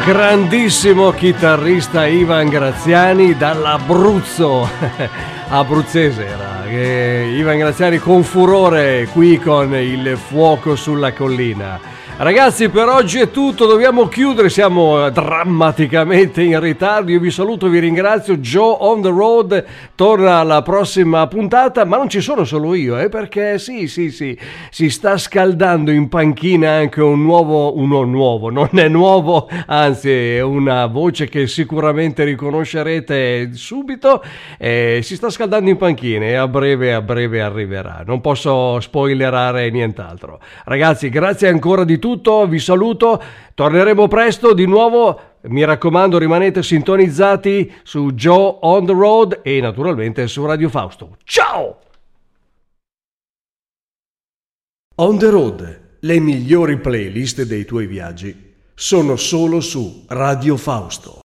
Grandissimo chitarrista Ivan Graziani dall'Abruzzo. Abruzzese era. Ivan Graziani con furore qui con Il fuoco sulla collina. Ragazzi, per oggi è tutto, dobbiamo chiudere, siamo drammaticamente in ritardo. Io vi saluto, vi ringrazio. Joe on the Road torna alla prossima puntata, ma non ci sono solo io, perché sì, si sta scaldando in panchina anche uno nuovo, non è nuovo, anzi è una voce che sicuramente riconoscerete subito. Si sta scaldando in panchina e a breve arriverà. Non posso spoilerare nient'altro. Ragazzi, grazie ancora di tutto, vi saluto, torneremo presto di nuovo, mi raccomando rimanete sintonizzati su Joe on the Road e naturalmente su Radio Fausto. Ciao! On the Road, le migliori playlist dei tuoi viaggi sono solo su Radio Fausto.